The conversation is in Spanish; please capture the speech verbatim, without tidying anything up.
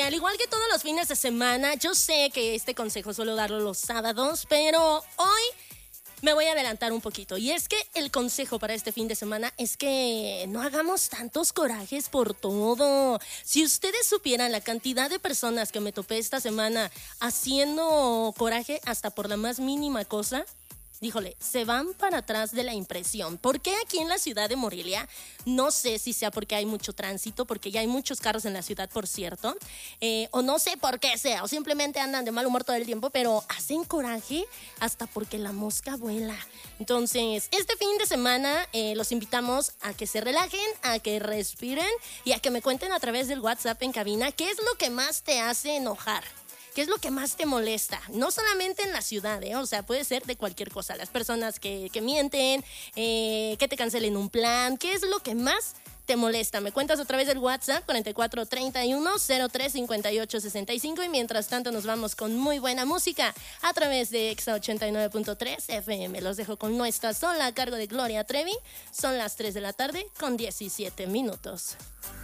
Eh, al igual que todos los fines de semana, yo sé que este consejo suelo darlo los sábados, pero hoy me voy a adelantar un poquito. Y es que el consejo para este fin de semana es que no hagamos tantos corajes por todo. Si ustedes supieran la cantidad de personas que me topé esta semana haciendo coraje hasta por la más mínima cosa, híjole, se van para atrás de la impresión. ¿Por qué aquí en la ciudad de Morelia? No sé si sea porque hay mucho tránsito, porque ya hay muchos carros en la ciudad, por cierto, eh, o no sé por qué sea, o simplemente andan de mal humor todo el tiempo, pero hacen coraje hasta porque la mosca vuela. Entonces, este fin de semana eh, los invitamos a que se relajen, a que respiren y a que me cuenten a través del WhatsApp en cabina qué es lo que más te hace enojar. ¿Qué es lo que más te molesta? No solamente en la ciudad, ¿eh? O sea, puede ser de cualquier cosa. Las personas que, que mienten, eh, que te cancelen un plan. ¿Qué es lo que más te molesta? Me cuentas a través del WhatsApp cuarenta y cuatro treinta y uno cero tres cincuenta y ocho sesenta y cinco y mientras tanto nos vamos con muy buena música a través de Exa ochenta y nueve punto tres F M. Los dejo con Nuestra Sola a cargo de Gloria Trevi. Son las tres de la tarde con diecisiete minutos.